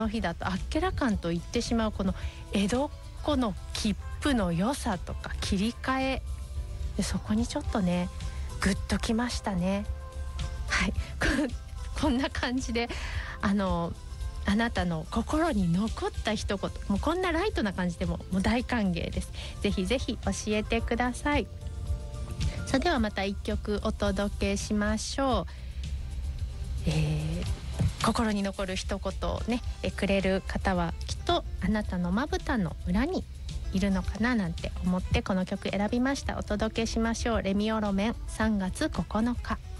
の日だとあっけらかんと言ってしまうこの江戸っ子の切符の良さとか切り替えで、そこにちょっとねグッときましたね。はいこんな感じであなたの心に残った一言、もうこんなライトな感じでもう大歓迎です。ぜひぜひ教えてください。それではまた一曲お届けしましょう。心に残る一言をねくれる方はきっとあなたのまぶたの裏にいるのかななんて思ってこの曲選びました。お届けしましょう。レミオロメン3月9日。